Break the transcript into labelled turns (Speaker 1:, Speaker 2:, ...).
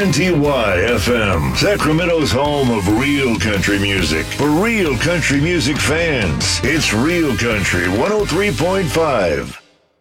Speaker 1: KNTY FM, Sacramento's home of real country music. For real country music fans, it's Real Country 103.5.